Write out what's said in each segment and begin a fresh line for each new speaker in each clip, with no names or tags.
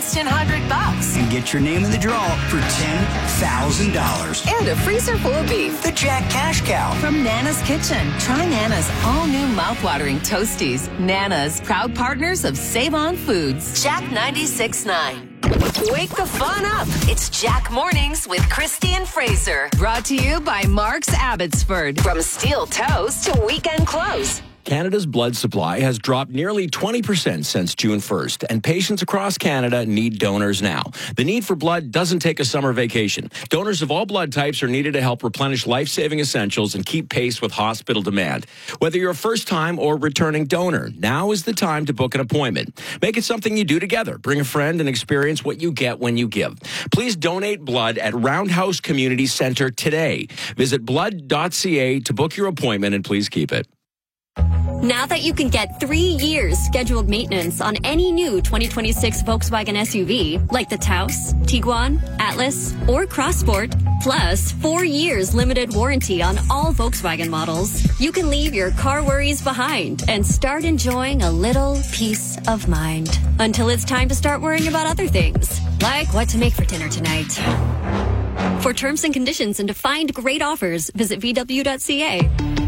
$1,600.
And get your name in the draw for $10,000.
And a freezer full of beef.
The Jack Cash Cow.
From Nana's Kitchen. Try Nana's all-new mouth-watering Toasties. Nana's, proud partners of Save On Foods. Jack 96.9. Wake the fun up. It's Jack Mornings with Christy and Fraser. Brought to you by Mark's Abbotsford. From steel toes to weekend close.
Canada's blood supply has dropped nearly 20% since June 1st, and patients across Canada need donors now. The need for blood doesn't take a summer vacation. Donors of all blood types are needed to help replenish life-saving essentials and keep pace with hospital demand. Whether you're a first-time or returning donor, now is the time to book an appointment. Make it something you do together. Bring a friend and experience what you get when you give. Please donate blood at Roundhouse Community Centre today. Visit blood.ca to book your appointment, and please keep it.
Now that you can get 3 years scheduled maintenance on any new 2026 Volkswagen SUV, like the Taos, Tiguan, Atlas, or Crossport, plus 4 years limited warranty on all Volkswagen models, you can leave your car worries behind and start enjoying a little peace of mind. Until it's time to start worrying about other things, like what to make for dinner tonight. For terms and conditions and to find great offers, visit VW.ca.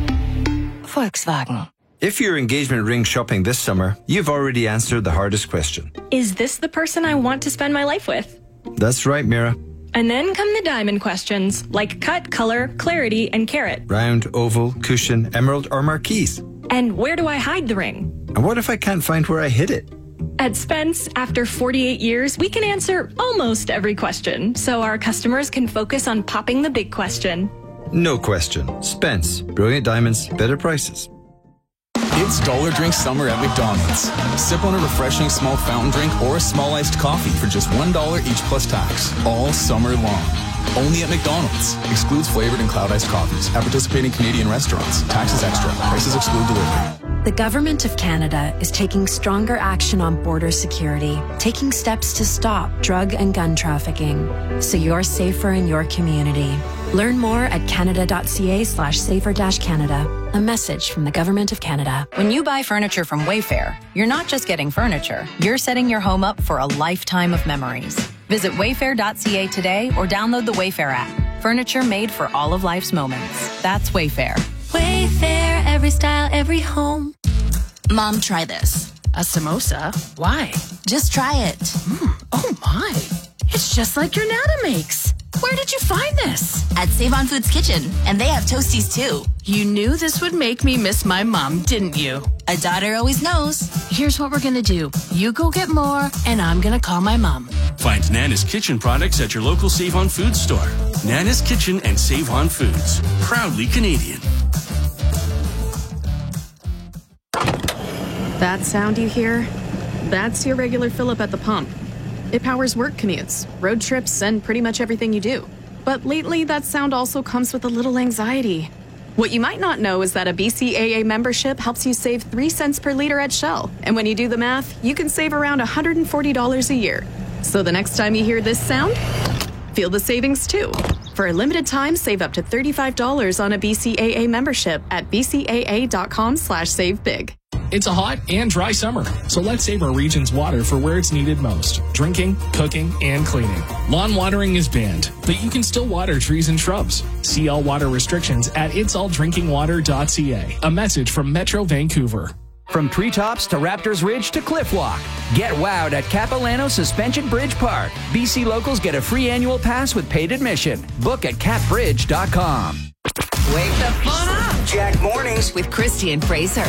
Volkswagen.
If you're engagement ring shopping this summer, you've already answered the hardest question.
Is this the person I want to spend my life with?
That's right, Mira.
And then come the diamond questions, like cut, color, clarity, and carat.
Round, oval, cushion, emerald, or marquise.
And where do I hide the ring?
And what if I can't find where I hid it?
At Spence, after 48 years, we can answer almost every question, so our customers can focus on popping the big question.
No question. Spence. Brilliant diamonds, better prices.
It's Dollar Drink Summer at McDonald's. Sip on a refreshing small fountain drink or a small iced coffee for just $1 each plus tax, all summer long. Only at McDonald's. Excludes flavored and cloud iced coffees at participating Canadian restaurants. Taxes extra. Prices exclude delivery.
The Government of Canada is taking stronger action on border security, taking steps to stop drug and gun trafficking, so you're safer in your community. Learn more at canada.ca/safer-canada. A message from the Government of Canada.
When you buy furniture from Wayfair, you're not just getting furniture, you're setting your home up for a lifetime of memories. Visit wayfair.ca today or download the Wayfair app. Furniture made for all of life's moments. That's Wayfair.
Wayfair, every style, every home.
Mom, try this.
A samosa? Why?
Just try it.
Oh my. It's just like your Nana makes. Where did you find this?
At Save On Foods Kitchen, and they have Toasties too.
You knew this would make me miss my mom, didn't you?
A daughter always knows.
Here's what we're gonna do. You go get more, and I'm gonna call my mom.
Find Nana's Kitchen products at your local Save On Foods store. Nana's Kitchen and Save On Foods. Proudly Canadian.
That sound you hear? That's your regular fill-up at the pump. It powers work commutes, road trips, and pretty much everything you do. But lately, that sound also comes with a little anxiety. What you might not know is that a BCAA membership helps you save 3 cents per liter at Shell. And when you do the math, you can save around $140 a year. So the next time you hear this sound, feel the savings too. For a limited time, save up to $35 on a BCAA membership at bcaa.com/savebig.
It's a hot and dry summer, so let's save our region's water for where it's needed most: drinking, cooking, and cleaning. Lawn watering is banned, but you can still water trees and shrubs. See all water restrictions at itsalldrinkingwater.ca. A message from Metro Vancouver.
From treetops to Raptors Ridge to Cliff Walk, get wowed at Capilano Suspension Bridge Park. BC locals get a free annual pass with paid admission. Book at capbridge.com.
Wake the fun up.
Jack Mornings
with Christy and Fraser.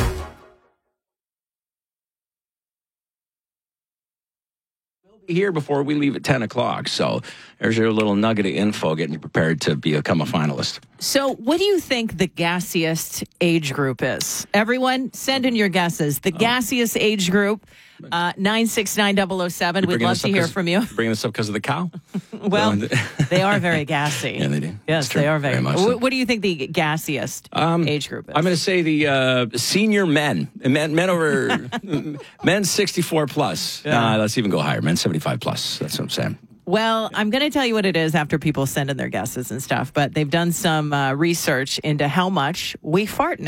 Here before we leave at 10 o'clock. So there's your little nugget of info getting you prepared to become a finalist.
So what do you think the gassiest age group is? Everyone, send in your guesses. The gassiest age group, 969-007. We'd love to hear from you.
Bringing this up because of the cow?
Well, they are very gassy.
Yeah, they do.
Yes, they are very
much. So.
What do you think the gassiest age group is?
I'm going to say the senior men over men 64 plus.
Yeah.
Let's even go higher. Men 75 plus. That's what I'm saying.
Well, I'm going to tell you what it is after people send in their guesses and stuff, but they've done some research into how much we fart